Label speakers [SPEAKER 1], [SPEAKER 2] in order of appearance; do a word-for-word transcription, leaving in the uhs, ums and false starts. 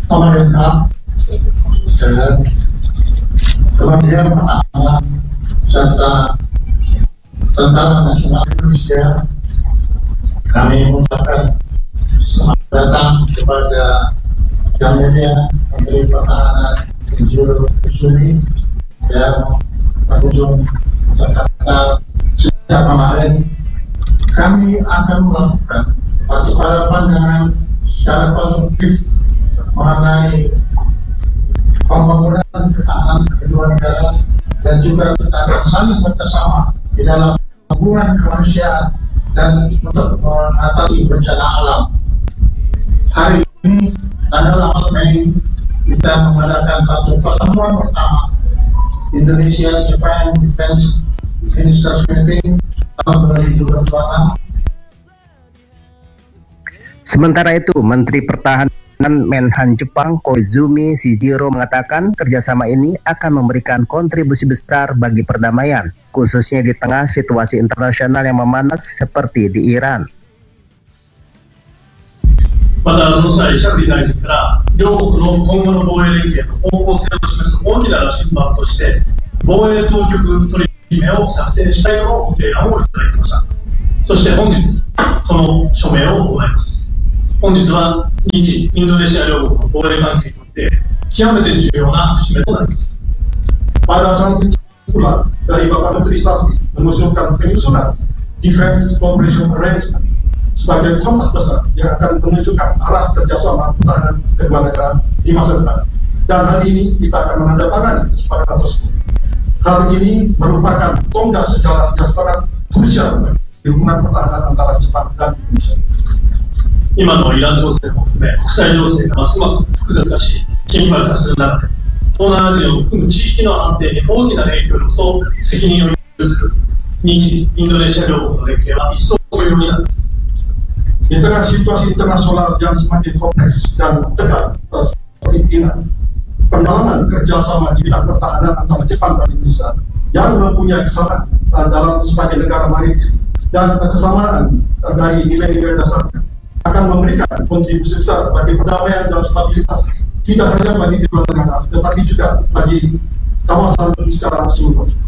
[SPEAKER 1] pemerintah dan Kementerian Pertahanan serta Tentara Nasional Indonesia. Kami mengucapkan selamat datang kepada Yang Mulia Menteri Pertahanan Insinyur Kusumi yang berkunjung Jakarta sejak kemarin. Kami akan melakukan pertukaran pandangan secara konstruktif mengenai pembangunan pertahanan kedua negara dan juga kita akan saling bekerjasama di dalam hubungan kemanusiaan dan untuk mengatasi bencana alam. Hari ini tanggal delapan Mei kita mengadakan satu pertemuan pertama Indonesia Japan Defense Ministers Meeting tahun dua ribu dua puluh enam.
[SPEAKER 2] Sementara itu, Menteri Pertahanan Menhan Jepang Koizumi Shijiro mengatakan kerjasama ini akan memberikan kontribusi besar bagi perdamaian, khususnya di tengah situasi internasional yang memanas seperti di Iran.
[SPEAKER 3] またその際、シャクリ大臣から両国の今後の防衛連携の方向性を示す大きな羅針盤として防衛当局取り決めを策定したいとのご提案をいただきました。そして本日その署名を行います。本日は日インドネシア両国の防衛関係にとって極めて重要な節目となります。
[SPEAKER 1] Pada saat itu pula dari Bapak Menteri Safri mengusulkan penyusunan Defense Cooperation Arrangement sebagai kompas besar yang akan menunjukkan arah kerjasama pertahanan kedua negara di masa depan. Dan hari ini kita akan menandatangani kesepakatan tersebut. Hal ini merupakan tonggak sejarah yang sangat krusial bagi hubungan pertahanan antara Jepang dan Indonesia.
[SPEAKER 3] 今のイラン情勢も含め国際情勢がますます複雑化し緊迫化する中で東南アジアを含む地域の安定に大きな影響力と責任を有する日インドネシア両国の連携は一層重要になっています。
[SPEAKER 1] Di tengah situasi internasional yang semakin kompleks dan tegang seperti Iran, pendalaman kerjasama di bidang pertahanan antara Jepang dan Indonesia yang mempunyai kesamaan dalam sebagai negara maritim dan kesamaan dari nilai-nilai dasar akan memberikan kontribusi besar bagi perdamaian dan stabilitas tidak hanya bagi kedua negara tetapi juga bagi kawasan secara keseluruhan.